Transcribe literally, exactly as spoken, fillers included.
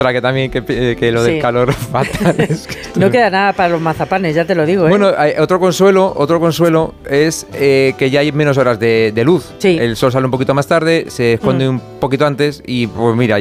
Para que también que, que lo del Sí. calor fatal. Es que esto- No queda nada para los mazapanes, ya te lo digo, ¿eh? Bueno, hay otro consuelo, otro consuelo es eh, que ya hay menos horas de, de luz. Sí. El sol sale un poquito más tarde, se esconde Mm. un poquito antes y pues mira,